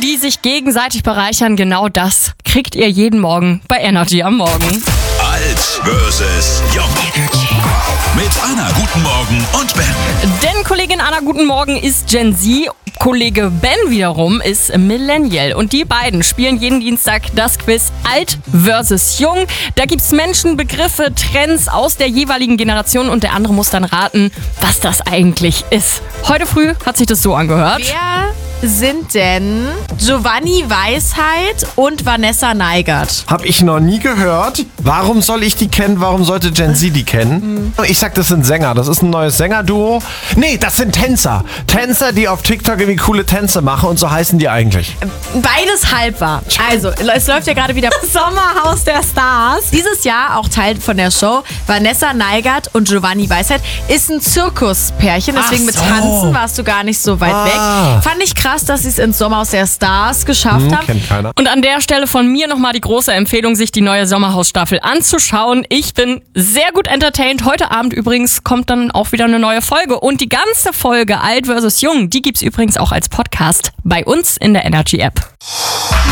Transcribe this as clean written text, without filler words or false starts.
die sich gegenseitig bereichern, genau das kriegt ihr jeden Morgen bei Energy am Morgen. Alt versus Jung. Mit Anna, guten Morgen und Ben. Denn Kollegin Anna, guten Morgen, ist Gen Z. Kollege Ben wiederum ist Millennial. Und die beiden spielen jeden Dienstag das Quiz Alt versus Jung. Da gibt's Menschen, Begriffe, Trends aus der jeweiligen Generation und der andere muss dann raten, was das eigentlich ist. Heute früh hat sich das so angehört. Wer sind denn Giovanni Weisheit und Vanessa Neigert? Hab ich noch nie gehört. Warum soll ich die kennen? Warum sollte Gen Z die kennen? Ich sag, das sind Sänger. Das ist ein neues Sängerduo. Nee, das sind Tänzer. Tänzer, die auf TikTok irgendwie coole Tänze machen und so heißen die eigentlich. Beides halb wahr. Also, es läuft ja gerade wieder Sommerhaus der Stars. Dieses Jahr auch Teil von der Show. Vanessa Neigert und Giovanni Weisheit ist ein Zirkuspärchen. Deswegen mit Tanzen warst du gar nicht so weit weg. Fand ich krass, dass sie es ins Sommerhaus der Stars geschafft haben. Kennt keiner. Und an der Stelle von mir nochmal die große Empfehlung, sich die neue Sommerhaus-Staffel anzuschauen. Ich bin sehr gut entertained. Heute Abend übrigens kommt dann auch wieder eine neue Folge. Und die ganze Folge Alt vs. Jung, die gibt's übrigens auch als Podcast bei uns in der Energy App.